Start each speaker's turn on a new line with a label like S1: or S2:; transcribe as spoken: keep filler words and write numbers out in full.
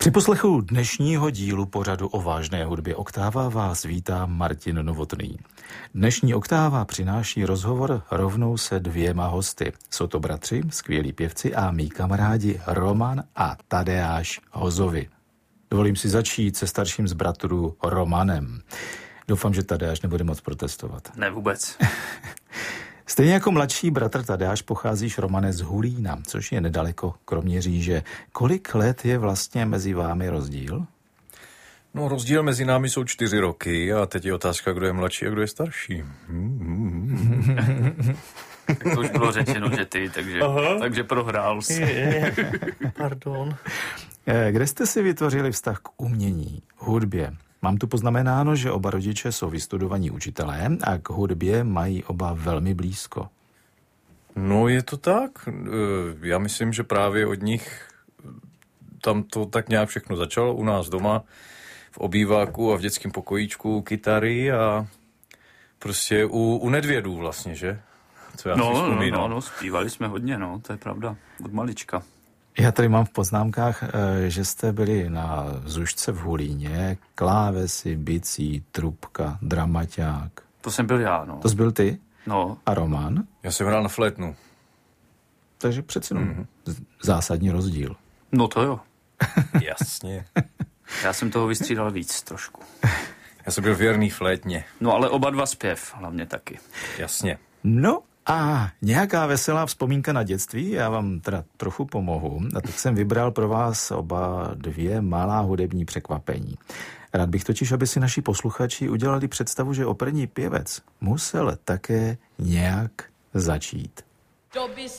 S1: Při poslechu dnešního dílu pořadu o vážné hudbě Oktáva vás vítá Martin Novotný. Dnešní Oktáva přináší rozhovor rovnou se dvěma hosty. Jsou to bratři, skvělí pěvci a mý kamarádi Roman a Tadeáš Hozovi. Dovolím si začít se starším z bratrů Romanem. Doufám, že Tadeáš nebude moc protestovat.
S2: Ne vůbec.
S1: Stejně jako mladší bratr Tadeáš pocházíš, Romane, z Hulína, což je nedaleko Kroměříže. Kolik let je vlastně mezi vámi rozdíl?
S3: No, rozdíl mezi námi jsou čtyři roky a teď je otázka, kdo je mladší a kdo je starší.
S2: Tak to už bylo řečeno, že ty, takže, takže prohrál jsi.
S3: Pardon.
S1: Kde jste si vytvořili vztah k umění, hudbě? Mám tu poznamenáno, že oba rodiče jsou vystudovaní učitelé a k hudbě mají oba velmi blízko.
S3: No, je to tak. Já myslím, že právě od nich tam to tak nějak všechno začalo u nás doma, v obýváku a v dětském pokojíčku, kytary a prostě u, u Nedvědů vlastně, že? Co já
S2: no,
S3: si vzpomínám.
S2: no, no, zpívali jsme hodně, no, to je pravda, od malička.
S1: Já tady mám v poznámkách, že jste byli na Zušce v Hulíně, klávesy, bicí, trubka, dramaťák.
S2: To jsem byl já, no.
S1: To jsi byl ty?
S2: No.
S1: A Roman?
S3: Já jsem hrál na flétnu.
S1: Takže přeci mm-hmm. zásadní rozdíl.
S2: No to jo.
S3: Jasně.
S2: Já jsem toho vystřídal víc trošku.
S3: Já jsem byl věrný flétně.
S2: No ale oba dva zpěv, hlavně taky.
S3: Jasně.
S1: No a nějaká veselá vzpomínka na dětství, já vám teda trochu pomohu. A tak jsem vybral pro vás oba dvě malá hudební překvapení. Rád bych totiž, aby si naši posluchači udělali představu, že operní pěvec musel také nějak začít.